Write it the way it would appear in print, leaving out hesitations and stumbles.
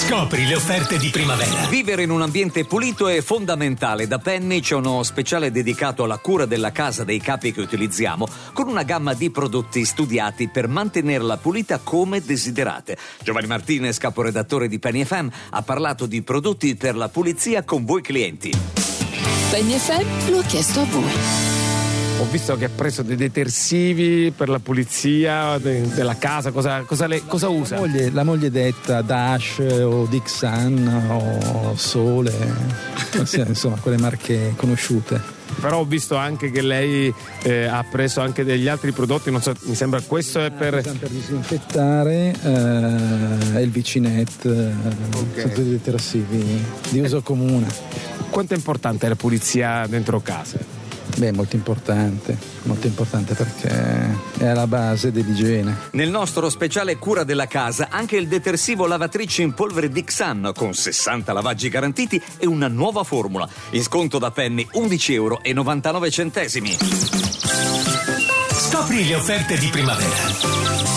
Scopri le offerte di primavera. Vivere in un ambiente pulito è fondamentale. Da Penny c'è uno speciale dedicato alla cura della casa dei capi che utilizziamo, con una gamma di prodotti studiati per mantenerla pulita come desiderate. Giovanni Martinez, caporedattore di Penny FM, ha parlato di prodotti per la pulizia con voi clienti. Penny FM lo ha chiesto a voi. Ho visto che ha preso dei detersivi per la pulizia della casa. Cosa usa? La moglie detta Dash o Dixan o Sole, insomma quelle marche conosciute. Però ho visto anche che lei ha preso anche degli altri prodotti, non so, mi sembra questo è per disinfettare, e il Vicinet, Okay. sono tutti detersivi di uso comune. Quanto è importante la pulizia dentro casa? Beh, molto importante perché è alla base dell'igiene. Nel nostro speciale cura della casa anche il detersivo lavatrice in polvere Dixan con 60 lavaggi garantiti e una nuova formula. In sconto da Penny €11,99. Scopri le offerte di primavera.